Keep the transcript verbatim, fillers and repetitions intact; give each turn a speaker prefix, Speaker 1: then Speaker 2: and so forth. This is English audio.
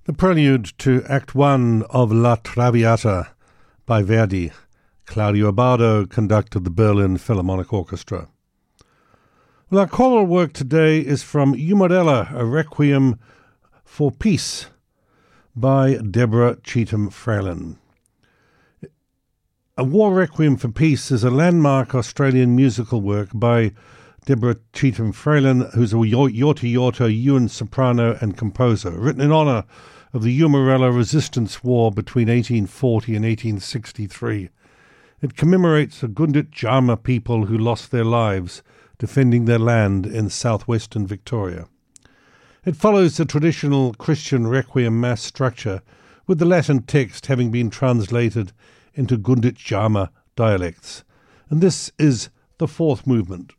Speaker 1: The prelude to Act One of La Traviata by Verdi. Claudio Abbado conducted the Berlin Philharmonic Orchestra. Well, our choral work today is from Umarella, a Requiem for Peace by Deborah Cheetham Fralin. A War Requiem for Peace is a landmark Australian musical work by Deborah Cheetham Fralin, who's a Yorta Yorta Yuan soprano and composer, written in honour of the Umarella Resistance War between eighteen forty and eighteen sixty-three. It commemorates the Gundit Jama people who lost their lives defending their land in southwestern Victoria. It follows the traditional Christian Requiem Mass structure, with the Latin text having been translated into Gundit Jama dialects. And this is the fourth movement.